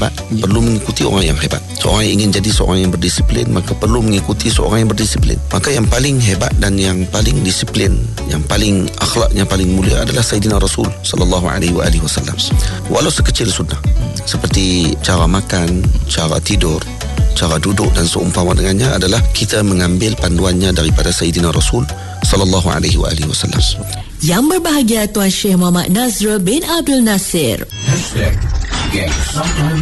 hebat perlu mengikuti orang yang hebat. Seorang yang ingin jadi seorang yang berdisiplin, maka perlu mengikuti seorang yang berdisiplin. Maka yang paling hebat dan yang paling disiplin, yang paling akhlaknya paling mulia adalah Sayyidina Rasul sallallahu alaihi wasallam. Walau sekecil sunnah, seperti cara makan, cara tidur, cara duduk dan seumpama dengannya, adalah kita mengambil panduannya daripada Sayyidina Rasul sallallahu alaihi wasallam. Yang berbahagia Tuan Syekh Muhammad Nazrul bin Abdul Nasir.